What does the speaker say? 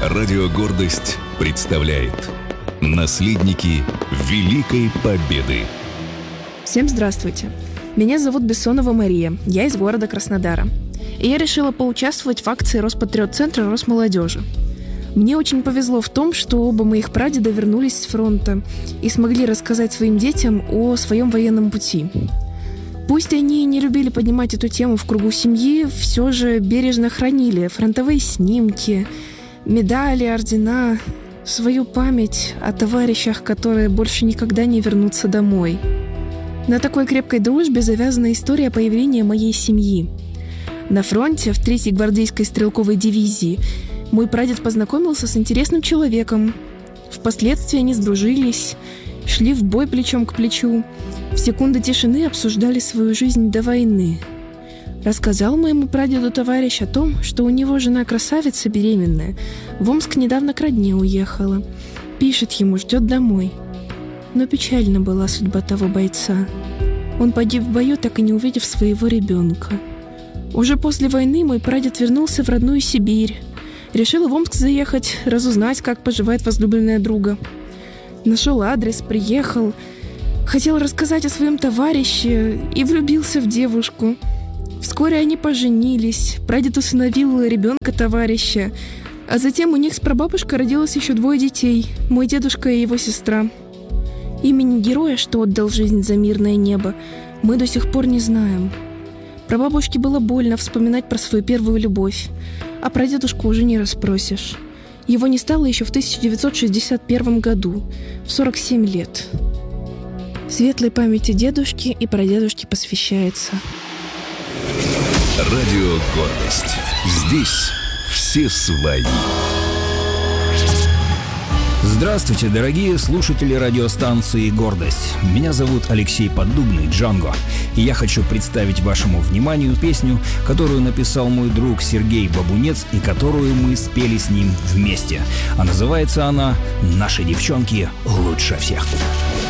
Радио «Гордость» представляет «Наследники Великой Победы». Всем здравствуйте! Меня зовут Бессонова Мария, я из города Краснодара. И я решила поучаствовать в акции Роспатриотцентра Росмолодежи. Мне очень повезло в том, что оба моих прадеда вернулись с фронта и смогли рассказать своим детям о своем военном пути. Пусть они не любили поднимать эту тему в кругу семьи, все же бережно хранили фронтовые снимки, медали, ордена, свою память о товарищах, которые больше никогда не вернутся домой. На такой крепкой дружбе завязана история появления моей семьи. На фронте, в 3-й гвардейской стрелковой дивизии, мой прадед познакомился с интересным человеком. Впоследствии они сдружились, шли в бой плечом к плечу, в секунды тишины обсуждали свою жизнь до войны. Рассказал моему прадеду товарищ о том, что у него жена красавица беременная, в Омск недавно к родне уехала. Пишет ему, ждет домой. Но печальна была судьба того бойца. Он погиб в бою, так и не увидев своего ребенка. Уже после войны мой прадед вернулся в родную Сибирь. Решил в Омск заехать, разузнать, как поживает возлюбленная друга. Нашел адрес, приехал. Хотел рассказать о своем товарище и влюбился в девушку. Вскоре они поженились, прадед усыновил ребенка товарища, а затем у них с прабабушкой родилось еще 2 детей, мой дедушка и его сестра. Имени героя, что отдал жизнь за мирное небо, мы до сих пор не знаем. Прабабушке было больно вспоминать про свою первую любовь, а про дедушку уже не расспросишь. Его не стало еще в 1961 году, в 47 лет. Светлой памяти дедушки и прадедушки посвящается. Радио «Гордость». Здесь все свои. Здравствуйте, дорогие слушатели радиостанции «Гордость». Меня зовут Алексей Поддубный, Джанго. И я хочу представить вашему вниманию песню, которую написал мой друг Сергей Бабунец и которую мы спели с ним вместе. А называется она «Наши девчонки лучше всех».